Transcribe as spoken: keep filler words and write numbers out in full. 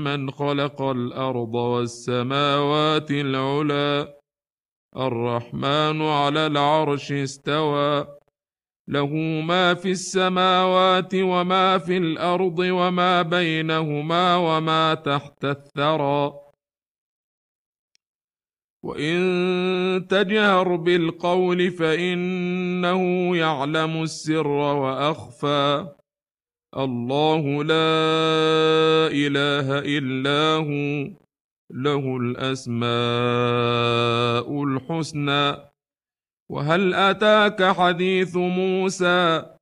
من خلق الأرض والسماوات العلى الرحمن على العرش استوى له ما في السماوات وما في الأرض وما بينهما وما تحت الثرى وإن تجهر بالقول فإنه يعلم السر وأخفى الله لا إله إلا هو له الأسماء الحسنى وهل أتاك حديث موسى